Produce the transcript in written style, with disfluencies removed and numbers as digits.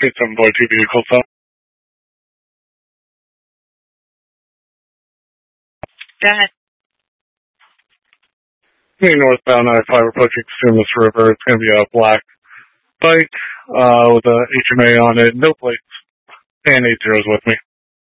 37 Boy 2 vehicles up. Go ahead. Northbound I-5 approaching Sumas River. It's going to be a black bike with a HMA on it, no plates, and 8 zeros with me.